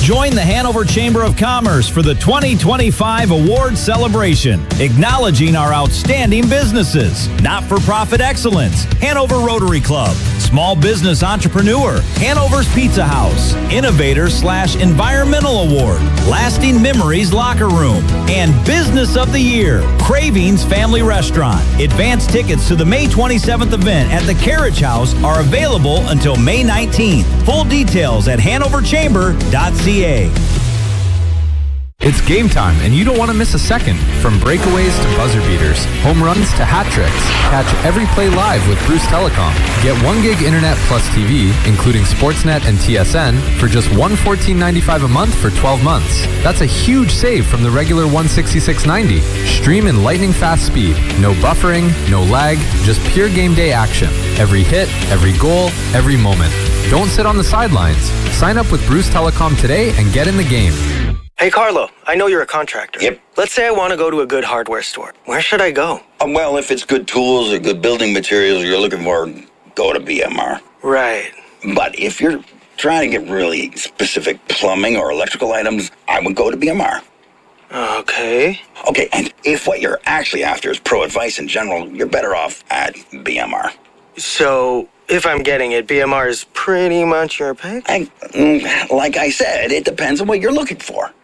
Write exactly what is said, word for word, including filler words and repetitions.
Join the Hanover Chamber of Commerce for the twenty twenty-five award celebration, acknowledging our outstanding businesses. Not-for-profit excellence, Hanover Rotary Club. Small business entrepreneur, Hanover's Pizza House. Innovator slash Environmental Award, Lasting Memories Locker Room. And Business of the Year, Cravings Family Restaurant. Advance tickets to the May twenty-seventh event at the Carriage House are available until May nineteenth. Full details at hanover chamber dot c a. It's game time, and you don't want to miss a second. From breakaways to buzzer beaters, home runs to hat tricks, catch every play live with Bruce Telecom. Get one gig internet plus T V, including Sportsnet and T S N, for just one hundred fourteen dollars and ninety-five cents a month for twelve months. That's a huge save from the regular one hundred sixty-six dollars and ninety cents. Stream in lightning fast speed. No buffering, no lag, just pure game day action. Every hit, every goal, every moment. Don't sit on the sidelines. Sign up with Bruce Telecom today and get in the game. Hey, Carlo, I know you're a contractor. Yep. Let's say I want to go to a good hardware store. Where should I go? Um, well, if it's good tools or good building materials you're looking for, go to B M R. Right. But if you're trying to get really specific plumbing or electrical items, I would go to B M R. Okay. Okay, and if what you're actually after is pro advice in general, you're better off at B M R. So, if I'm getting it, B M R is pretty much your pick? I, mm, like I said, it depends on what you're looking for.